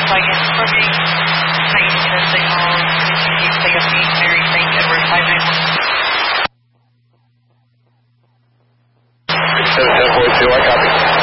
flag informing, trying to get a signal, continue to take a beat, Mary St. Edward 591. 742, I copy.